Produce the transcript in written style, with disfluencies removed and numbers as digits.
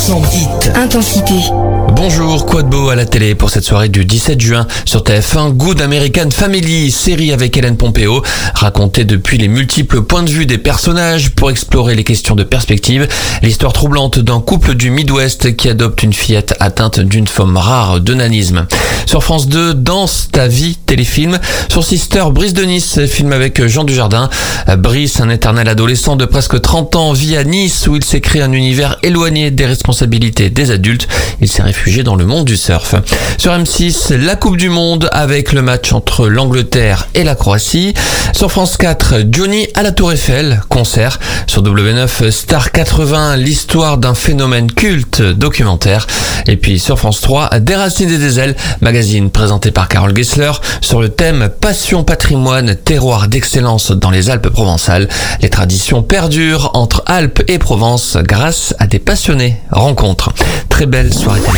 Accent, hit, intensité. Bonjour, quoi de beau à la télé pour cette soirée du 17 juin sur TF1, Good American Family, série avec Hélène Pompeo, racontée depuis les multiples points de vue des personnages pour explorer les questions de perspective, l'histoire troublante d'un couple du Midwest qui adopte une fillette atteinte d'une forme rare de nanisme. Sur France 2, Danse ta vie, téléfilm. Sur Sister, Brice de Nice, film avec Jean Dujardin. Brice, un éternel adolescent de presque 30 ans, vit à Nice où il s'est créé un univers éloigné des responsabilités des adultes. Il s'est réfugié dans le monde du surf. Sur M6, la Coupe du Monde avec le match entre l'Angleterre et la Croatie. Sur France 4, Johnny à la Tour Eiffel, concert. Sur W9, Star 80, l'histoire d'un phénomène culte, documentaire. Et puis sur France 3, Des racines et des ailes, magazine présenté par Carole Gessler sur le thème Passion patrimoine, terroir d'excellence dans les Alpes provençales. Les traditions perdurent entre Alpes et Provence grâce à des passionnés. Rencontres. Très belle soirée télé.